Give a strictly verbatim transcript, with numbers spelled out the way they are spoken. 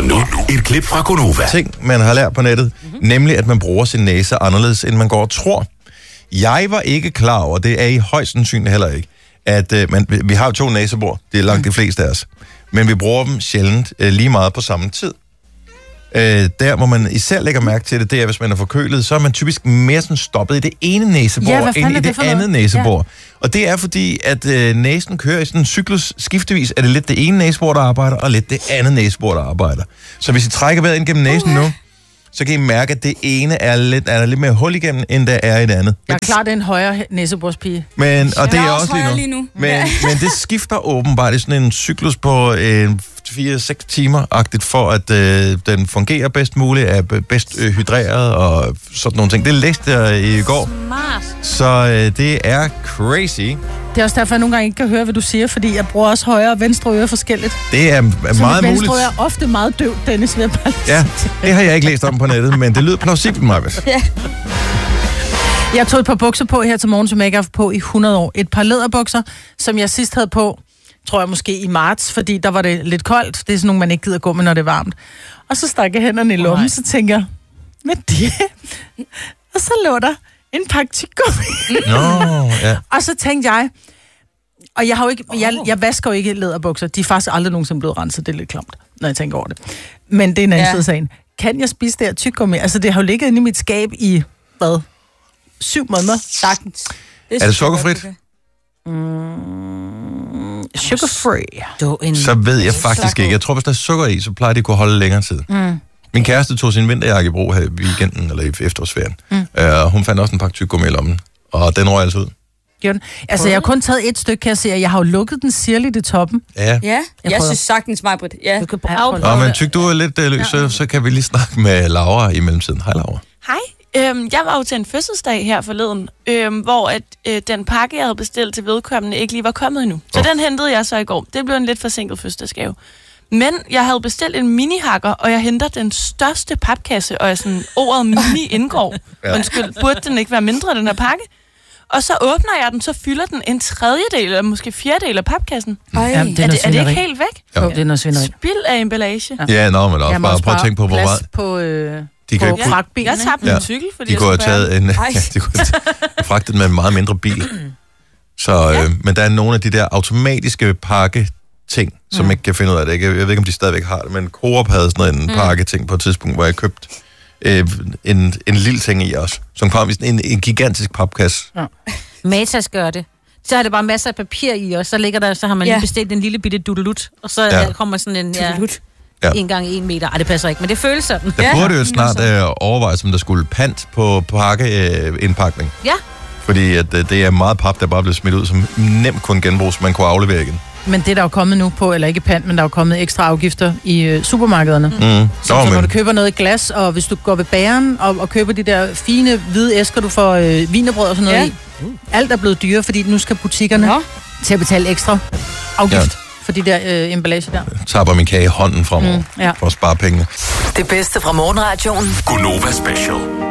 Og nu, et klip fra Gonova. Ting, man har lært på nettet, mm-hmm. nemlig at man bruger sin næse anderledes, end man går og tror. Jeg var ikke klar over, det er I højst sandsynligt heller ikke, at uh, man, vi har jo to næsebor, det er langt de fleste af os, men vi bruger dem sjældent uh, lige meget på samme tid. Uh, der, hvor man især lægger mærke til det, det er, hvis man er forkølet, så er man typisk mere sådan stoppet i det ene næsebor, ja, end i det, det andet næsebor. Ja. Og det er fordi, at uh, næsen kører i sådan en cyklus skiftevis, er det lidt det ene næsebor, der arbejder, og lidt det andet næsebor, der arbejder. Så hvis I trækker vejret ind gennem næsen uh. nu, så kan I mærke, at det ene er lidt, er lidt mere hul igennem, end der er i det andet. Jeg er klar, det er en højre næsebordspige. Men, og det er, er også lige nu. Lige nu. Men, men det skifter åbenbart i sådan en cyklus på øh, fire til seks timer-agtigt, for at øh, den fungerer bedst muligt, er bedst øh, hydreret og sådan nogle ting. Det læste jeg i går. Smart. Så øh, det er crazy. Det er også derfor, jeg nogle gange ikke kan høre, hvad du siger, fordi jeg bruger også højre og venstre øre forskelligt. Det er, er meget muligt. muligt. Venstre øre er ofte meget døvt, Dennis, vil jeg bare Ja, det har jeg ikke læst om på nettet, men det lyder plausibelt, Marvitt. Ja. Jeg tog et par bukser på her til morgen, som jeg ikke har haft på i hundrede år. Et par læderbukser, som jeg sidst havde på, tror jeg måske i marts, fordi der var det lidt koldt. Det er sådan nogle, man ikke gider gå med, når det er varmt. Og så stak jeg hænderne i lommen, oh, så tænker jeg, med det. Og så lå der en pakke tyggegummi. Nå, ja. Og så tænkte jeg, og jeg har jo ikke, jeg, jeg vasker jo ikke læderbukser. De er faktisk aldrig nogensinde blevet renset. Det er lidt klamt, når jeg tænker over det. Men det er en anden ja. side af sagen. Kan jeg spise det her tyggegummi? Altså, det har jo ligget inde i mit skab i, hvad? Syv måneder. Sagtens. Det er det sukkerfrit? Mm, sugar-free. Så ved jeg faktisk ikke. Jeg tror, hvis der er sukker i, så plejer det at kunne holde længere tid. Mm. Min kæreste tog sin vinterjakke i brug her i weekenden, eller i efterårsferien. Mm. Uh, hun fandt også en pakke tyggegummi i lommen, og den røg altså ud. Altså, jeg har kun taget et stykke, kan jeg se, og jeg har jo lukket den sirligt i toppen. Ja. Ja, jeg, jeg synes sagtens, Maj-Britt. Ja. Du kan Nå, men tyk, du er lidt uh, løs, så, så kan vi lige snakke med Laura i mellemtiden. Hej, Laura. Hej. Øhm, jeg var jo til en fødselsdag her forleden, øhm, hvor at, øh, den pakke, jeg havde bestilt til vedkommende, ikke lige var kommet endnu. Så oh. den hentede jeg så i går. Det blev en lidt forsinket fødselsdagsgave. Men jeg havde bestilt en mini-hakker, og jeg henter den største papkasse, og jeg sådan, ordet mini indgår. ja. Undskyld, burde den ikke være mindre, den her pakke? Og så åbner jeg den, så fylder den en tredjedel, eller måske fjerdedel af papkassen. Ej, er, det er, det, er det ikke helt væk? Jo, det er noget svineri. Spild af emballage. Ja, ja nå, men også bare prøv at tænke på, hvor meget... på, øh, de på kan, fragtbilen. Jeg tabte ja. en cykel, fordi de kunne have taget en... ja, de kunne have fragtet med en meget mindre bil. Så, ja. øh, men der er nogle af de der automatiske pakketing, som mm. ikke kan finde ud af det. Jeg ved ikke, om de stadigvæk har det, men Coop havde sådan en mm. pakketing på et tidspunkt, hvor jeg købte øh, en, en lille ting i os, som kom i en, en gigantisk papkasse. Ja. Matas gør det. Så er det bare masser af papir i, og så ligger der, så har man ja. lige bestilt en lille bitte dudelut, og så ja. kommer sådan en... Ja, Ja. En gang en meter. Ej, det passer ikke, men det føles sådan. Der burde jo snart øh, overvejes, om der skulle pant på pakkeindpakning. Øh, ja. Fordi at, øh, det er meget pap, der bare bliver smidt ud, som nemt kun genbruges, man kunne aflevere igen. Men det der er jo kommet nu på, eller ikke pant, men der er jo kommet ekstra afgifter i øh, supermarkederne. Mm. Mm. Så, så når du køber noget glas, og hvis du går ved bageren og, og køber de der fine hvide æsker, du får øh, wienerbrød og sådan noget ja. i. Alt er blevet dyre, fordi nu skal butikkerne ja. til at betale ekstra afgift. Ja. For de der øh, emballage der. Jeg taber min kage i hånden fra mig, mm, ja. for at spare pengene. Det bedste fra morgenradioen. Gonova Special.